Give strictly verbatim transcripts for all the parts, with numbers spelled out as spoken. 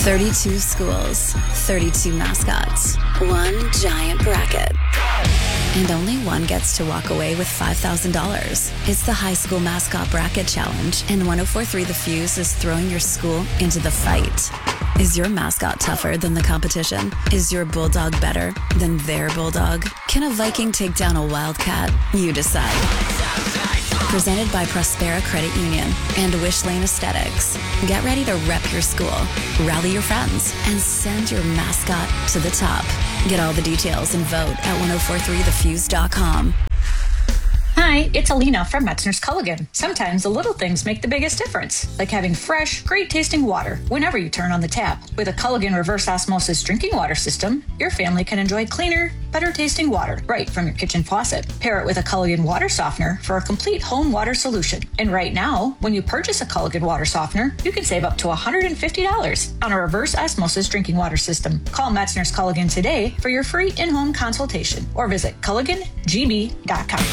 thirty-two schools, thirty-two mascots, one giant bracket. And only one gets to walk away with five thousand dollars. It's the High School Mascot Bracket Challenge, and one oh four point three The Fuse is throwing your school into the fight. Is your mascot tougher than the competition? Is your bulldog better than their bulldog? Can a Viking take down a Wildcat? You decide. Presented by Prospera Credit Union and Wish Lane Aesthetics. Get ready to rep your school, rally your friends, and send your mascot to the top. Get all the details and vote at ten forty-three the fuse dot com. Hi, it's Alina from Metzner's Culligan. Sometimes the little things make the biggest difference, like having fresh, great-tasting water whenever you turn on the tap. With a Culligan reverse osmosis drinking water system, your family can enjoy cleaner, better-tasting water right from your kitchen faucet. Pair it with a Culligan water softener for a complete home water solution. And right now, when you purchase a Culligan water softener, you can save up to one hundred fifty dollars on a reverse osmosis drinking water system. Call Metzner's Culligan today for your free in-home consultation or visit culligan g b dot com.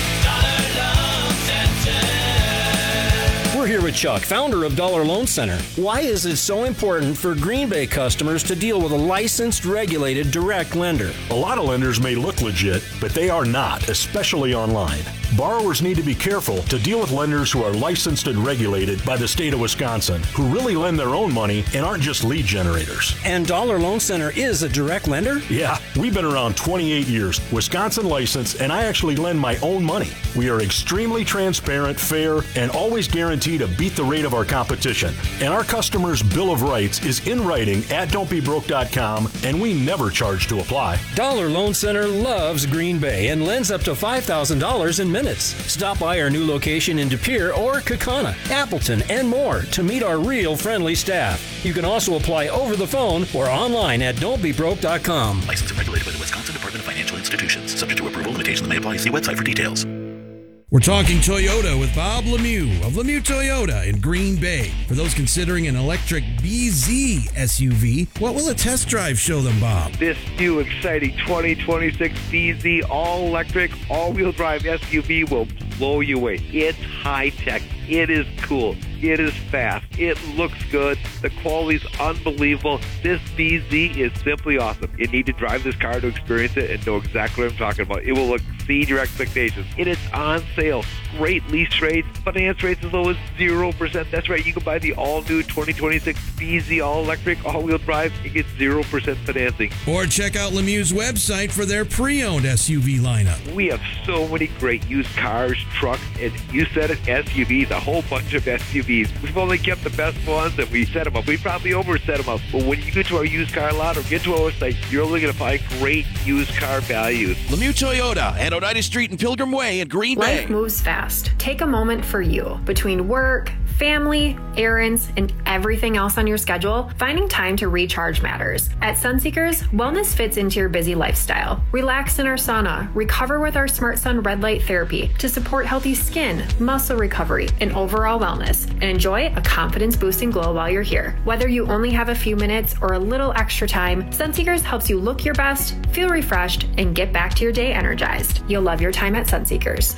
We're here with Chuck, founder of Dollar Loan Center. Why is it so important for Green Bay customers to deal with a licensed, regulated, direct lender? A lot of lenders may look legit, but they are not, especially online. Borrowers need to be careful to deal with lenders who are licensed and regulated by the state of Wisconsin, who really lend their own money and aren't just lead generators. And Dollar Loan Center is a direct lender? Yeah, we've been around twenty-eight years, Wisconsin licensed, and I actually lend my own money. We are extremely transparent, fair, and always guarantee to beat the rate of our competition. And our customers' Bill of Rights is in writing at don't be broke dot com, and we never charge to apply. Dollar Loan Center loves Green Bay and lends up to five thousand dollars in minutes. Stop by our new location in De Pere or Kaukauna, Appleton, and more to meet our real friendly staff. You can also apply over the phone or online at don't be broke dot com. Licensed and regulated by the Wisconsin Department of Financial Institutions. Subject to approval, limitations may apply. See website for details. We're talking Toyota with Bob Lemieux of Lemieux Toyota in Green Bay. For those considering an electric B Z S U V, what will a test drive show them, Bob? This new exciting twenty twenty-six B Z all-electric, all-wheel drive S U V will blow you away. It's high-tech. It is cool. It is fast. It looks good. The quality's unbelievable. This B Z is simply awesome. You need to drive this car to experience it and know exactly what I'm talking about. It will exceed your expectations. It is on sale. Great lease rates. Finance rates as low as zero percent. That's right. You can buy the all-new twenty twenty-six B Z all-electric, all-wheel drive and get zero percent financing. Or check out Lemieux's website for their pre-owned S U V lineup. We have so many great used cars, trucks, and you said it, S U Vs, a whole bunch of S U Vs. We've only kept the best ones and we set them up. We probably overset them up. But when you get to our used car lot or get to our website, you're only going to find great used car values. Lemieux Toyota at Oneida Street and Pilgrim Way in Green Bay. Life moves fast. Take a moment for you. Between work, family, errands, and everything else on your schedule, finding time to recharge matters. At Sunseekers, wellness fits into your busy lifestyle. Relax in our sauna, recover with our Smart Sun red light therapy to support healthy skin, muscle recovery, and overall wellness, and enjoy a confidence-boosting glow while you're here. Whether you only have a few minutes or a little extra time, Sunseekers helps you look your best, feel refreshed, and get back to your day energized. You'll love your time at Sunseekers.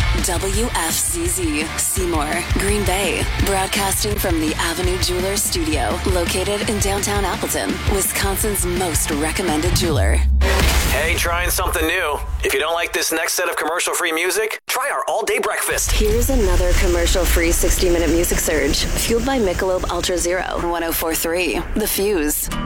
W F Z Z, Seymour, Green Bay. Broadcasting from the Avenue Jewelers Studio, located in downtown Appleton, Wisconsin's most recommended jeweler. Hey, trying something new. If you don't like this next set of commercial-free music, try our all-day breakfast. Here's another commercial-free sixty-minute music surge, fueled by Michelob Ultra Zero, ten forty-three The Fuse.